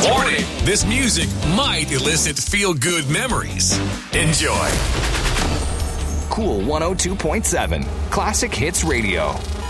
Warning, this music might elicit feel-good memories. Enjoy. Cool 102.7, Classic Hits Radio.